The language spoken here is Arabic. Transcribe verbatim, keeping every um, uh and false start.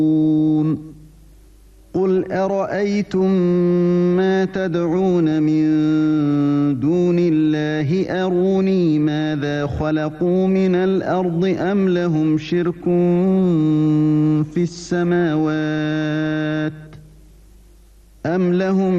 قل أرأيتم ما تدعون من دون الله أروني ماذا خلقوا من الأرض أم لهم شرك في السماوات أم لهم